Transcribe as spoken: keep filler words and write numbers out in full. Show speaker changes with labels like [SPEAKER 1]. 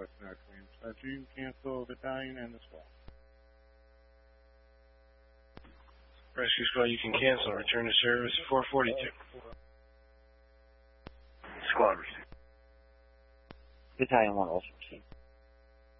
[SPEAKER 1] requesting our claims. Uh, so you can cancel the battalion and the squad.
[SPEAKER 2] Rescue squad, you can cancel. Return to service four forty-two.
[SPEAKER 3] Squad received.
[SPEAKER 4] Battalion one also received.